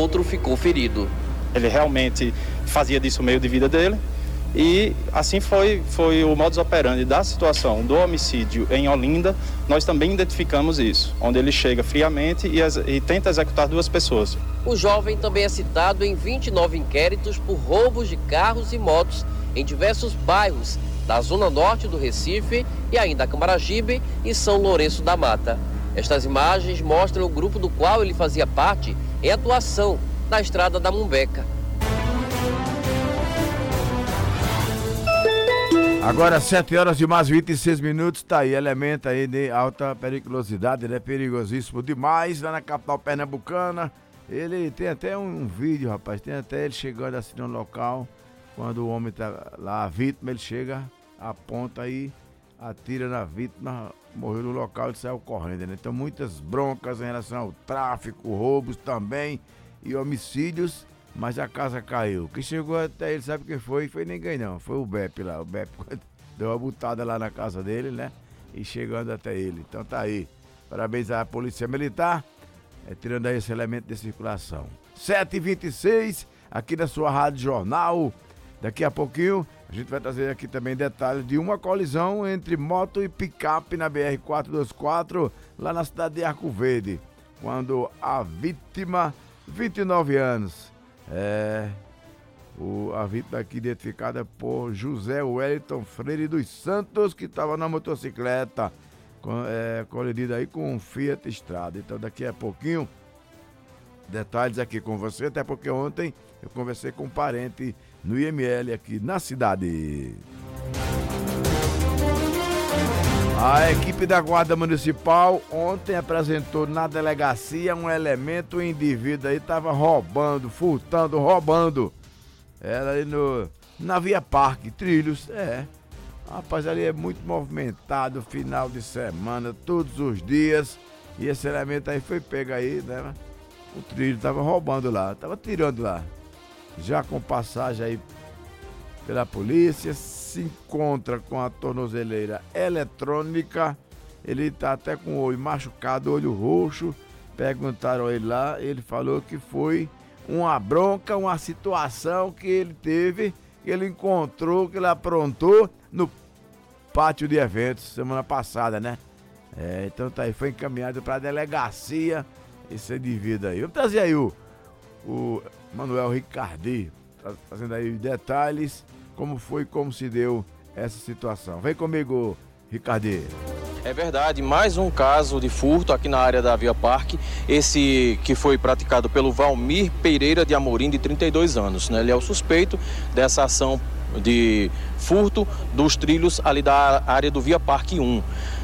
outro ficou ferido. Ele realmente fazia disso o meio de vida dele e assim foi o modus operandi da situação do homicídio em Olinda. Nós também identificamos isso, onde ele chega friamente e tenta executar 2 pessoas. O jovem também é citado em 29 inquéritos por roubos de carros e motos em diversos bairros da zona norte do Recife e ainda Camaragibe e São Lourenço da Mata. Estas imagens mostram o grupo do qual ele fazia parte em atuação na estrada da Mumbeca. Agora 7 horas e mais 26 minutos, tá aí, elemento aí de alta periculosidade, né? Perigosíssimo demais lá na capital pernambucana. Ele tem até um vídeo, rapaz, tem até ele chegando assim no local, quando o homem tá lá, a vítima, ele chega, aponta aí, atira na vítima, morreu no local e saiu correndo, né? Então muitas broncas em relação ao tráfico, roubos também e homicídios, mas a casa caiu. Quem chegou até ele, sabe quem foi? Foi ninguém não, foi o Beppe lá. O Beppe deu uma butada lá na casa dele, né? E chegando até ele. Então tá aí. Parabéns à Polícia Militar, tirando aí esse elemento de circulação. 7h26, aqui na sua Rádio Jornal. Daqui a pouquinho a gente vai trazer aqui também detalhes de uma colisão entre moto e picape na BR-424, lá na cidade de Arco Verde, quando a vítima, 29 anos, a vítima aqui identificada por José Wellington Freire dos Santos, que estava na motocicleta, colidida aí com um Fiat Strada. Então daqui a pouquinho, detalhes aqui com você, até porque ontem eu conversei com um parente no IML aqui na cidade. A equipe da Guarda Municipal ontem apresentou na delegacia um elemento, um indivíduo aí estava roubando, furtando, roubando. Era ali na Via Parque, Trilhos, Rapaz, ali é muito movimentado, final de semana, todos os dias. E esse elemento aí foi pego aí, né? O Trilho tava roubando lá, tava tirando lá. Já com passagem aí pela polícia, se encontra com a tornozeleira eletrônica. Ele tá até com o olho machucado, olho roxo. Perguntaram a ele lá, ele falou que foi uma bronca, uma situação que ele teve, que ele encontrou, que ele aprontou no pátio de eventos semana passada, né? Então tá aí, foi encaminhado para a delegacia esse indivíduo aí. Vamos trazer aí o Manuel Ricardi, fazendo aí detalhes, como se deu essa situação. Vem comigo, Ricardi. É verdade, mais um caso de furto aqui na área da Via Parque, esse que foi praticado pelo Valmir Pereira de Amorim, de 32 anos, né? Ele é o suspeito dessa ação de furto dos trilhos ali da área do Via Parque 1.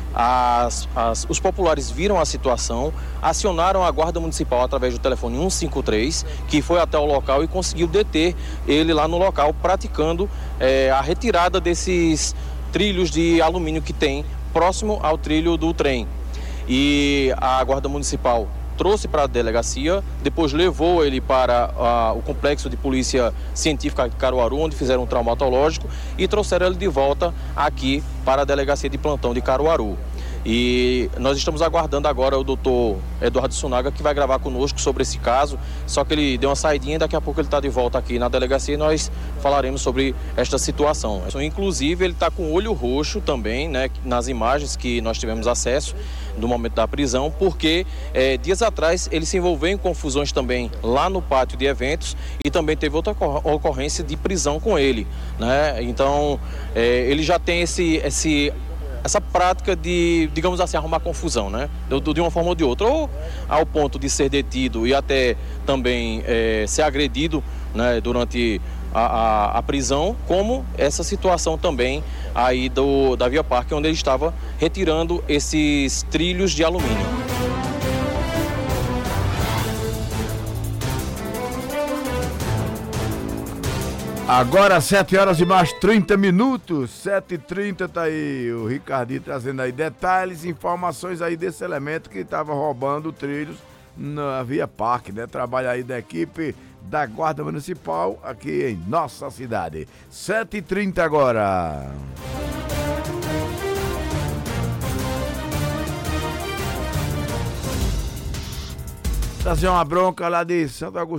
Os populares viram a situação, acionaram a Guarda Municipal através do telefone 153, que foi até o local e conseguiu deter ele lá no local, praticando a retirada desses trilhos de alumínio que tem próximo ao trilho do trem. E a Guarda Municipal trouxe para a delegacia, depois levou ele para o complexo de polícia científica de Caruaru, onde fizeram um traumatológico e trouxeram ele de volta aqui para a delegacia de plantão de Caruaru. E nós estamos aguardando agora o doutor Eduardo Sunaga, que vai gravar conosco sobre esse caso, só que ele deu uma saidinha e daqui a pouco ele está de volta aqui na delegacia e nós falaremos sobre esta situação. Inclusive ele está com o olho roxo também, né, nas imagens que nós tivemos acesso no momento da prisão, porque dias atrás ele se envolveu em confusões também lá no pátio de eventos e também teve outra ocorrência de prisão com ele, né? Então ele já tem essa prática de, digamos assim, arrumar confusão, né? De uma forma ou de outra, ou ao ponto de ser detido e até também ser agredido, né, durante a prisão, como essa situação também aí da Via Parque, onde ele estava retirando esses trilhos de alumínio. Agora 7 horas e mais 30 minutos, 7h30, tá aí o Ricardinho trazendo aí detalhes, informações aí desse elemento que estava roubando trilhos na Via Parque, né? Trabalho aí da equipe da Guarda Municipal aqui em nossa cidade. 7h30 agora. Trazer uma bronca lá de Santo Agostinho.